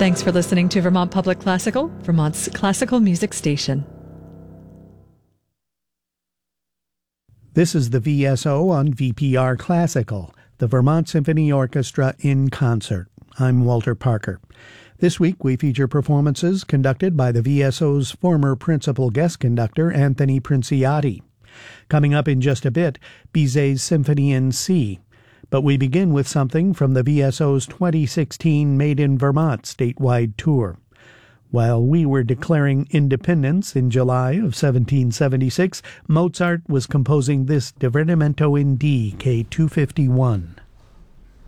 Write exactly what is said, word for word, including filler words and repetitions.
Thanks for listening to Vermont Public Classical, Vermont's classical music station. This is the V S O on V P R Classical, the Vermont Symphony Orchestra in concert. I'm Walter Parker. This week we feature performances conducted by the V S O's former principal guest conductor, Anthony Princiati. Coming up in just a bit, Bizet's Symphony in C. But we begin with something from the V S O's twenty sixteen Made in Vermont statewide tour. While we were declaring independence in July of seventeen seventy-six, Mozart was composing this Divertimento in D, K two fifty-one.